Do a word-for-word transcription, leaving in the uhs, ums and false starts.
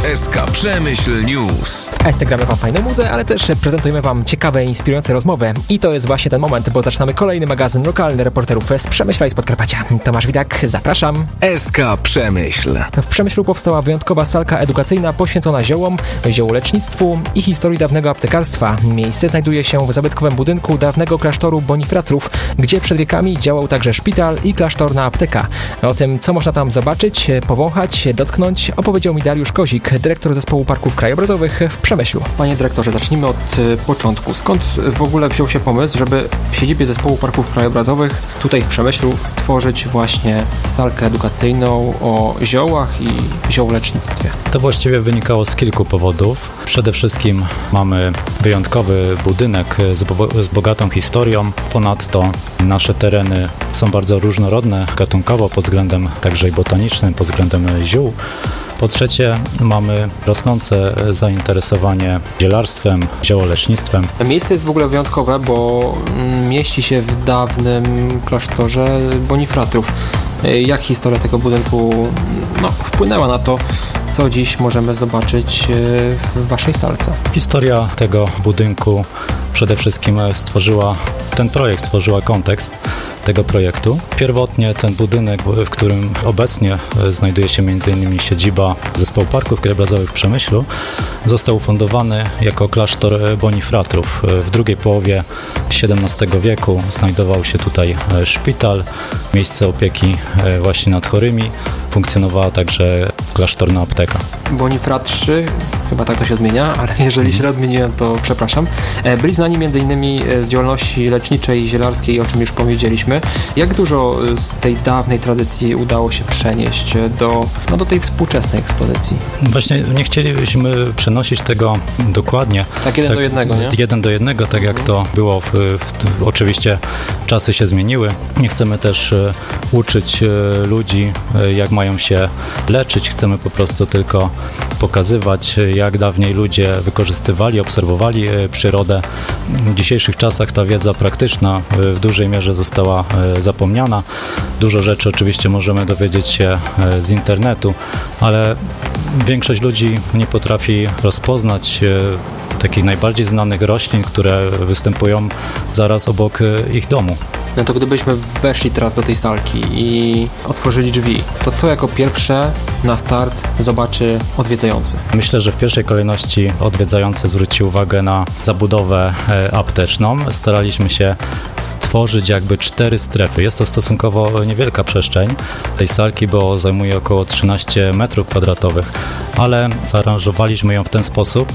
S K Przemyśl News. A jeszcze gramy wam fajną muzę, ale też prezentujemy wam ciekawe, inspirujące rozmowy. I to jest właśnie ten moment, bo zaczynamy kolejny magazyn lokalny reporterów z Przemyśla i z Podkarpacia. Tomasz Widak, zapraszam. S K Przemyśl. W Przemyślu powstała wyjątkowa salka edukacyjna poświęcona ziołom, ziołolecznictwu i historii dawnego aptekarstwa. Miejsce znajduje się w zabytkowym budynku dawnego klasztoru Bonifratrów, gdzie przed wiekami działał także szpital i klasztorna apteka. O tym, co można tam zobaczyć, powąchać, dotknąć, opowiedział mi Dariusz Kozik, dyrektor Zespołu Parków Krajobrazowych w Przemyślu. Panie dyrektorze, zacznijmy od y, początku. Skąd w ogóle wziął się pomysł, żeby w siedzibie Zespołu Parków Krajobrazowych tutaj w Przemyślu stworzyć właśnie salkę edukacyjną o ziołach i ziołolecznictwie? To właściwie wynikało z kilku powodów. Przede wszystkim mamy wyjątkowy budynek z, bo- z bogatą historią. Ponadto nasze tereny są bardzo różnorodne gatunkowo pod względem także i botanicznym, pod względem ziół. Po trzecie, mamy rosnące zainteresowanie zielarstwem, ziołolecznictwem. Miejsce jest w ogóle wyjątkowe, bo mieści się w dawnym klasztorze Bonifratrów. Jak historia tego budynku no, wpłynęła na to, co dziś możemy zobaczyć w waszej salce? Historia tego budynku przede wszystkim stworzyła, ten projekt stworzyła kontekst tego projektu. Pierwotnie ten budynek, w którym obecnie znajduje się między innymi siedziba Zespołu Parków Krajobrazowych w Przemyślu, został ufundowany jako klasztor Bonifratrów. W drugiej połowie siedemnastego wieku znajdował się tutaj szpital, miejsce opieki właśnie nad chorymi. Funkcjonowała także klasztorna apteka. Bonifratrzy, chyba tak to się odmienia, ale jeżeli źle odmieniłem, to przepraszam. Byli znani m.in. z działalności leczniczej i zielarskiej, o czym już powiedzieliśmy. Jak dużo z tej dawnej tradycji udało się przenieść do, no, do tej współczesnej ekspozycji? Właśnie nie chcielibyśmy przenosić tego dokładnie. Tak jeden tak, do jednego, nie? Jeden do jednego, tak jak to było. W, w, oczywiście czasy się zmieniły. Nie chcemy też e, uczyć e, ludzi, e, jak mają się leczyć. Chcemy po prostu tylko pokazywać, jak dawniej ludzie wykorzystywali, obserwowali e, przyrodę. W dzisiejszych czasach ta wiedza praktyczna e, w dużej mierze została e, zapomniana. Dużo rzeczy oczywiście możemy dowiedzieć się e, z internetu, ale większość ludzi nie potrafi rozpoznać e, takich najbardziej znanych roślin, które występują zaraz obok e, ich domu. No to gdybyśmy weszli teraz do tej salki i otworzyli drzwi, to co jako pierwsze na start zobaczy odwiedzający? Myślę, że w pierwszej kolejności odwiedzający zwróci uwagę na zabudowę apteczną. Staraliśmy się stworzyć jakby cztery strefy. Jest to stosunkowo niewielka przestrzeń tej salki, bo zajmuje około trzynaście metrów kwadratowych, ale zaaranżowaliśmy ją w ten sposób,